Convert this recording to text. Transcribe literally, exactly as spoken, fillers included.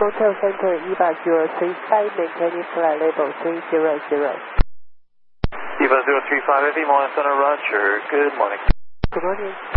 Motel Center, EVA zero three five, maintaining flight level three zero zero. EVA zero three five, Heavy Morning Center, Roger. Good morning. Good morning.